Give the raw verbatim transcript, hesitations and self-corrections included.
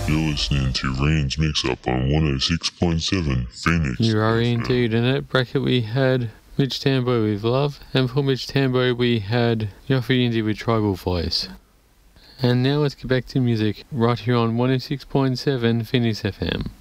You're listening to Rain's Mix Up on one oh six point seven Phoenix. You are indeed. In that bracket we had Mitch Tambo with Love, and for Mitch Tambo we had Yoffie Indy with Tribal Voice. And now let's get back to music right here on one oh six point seven Phoenix F M.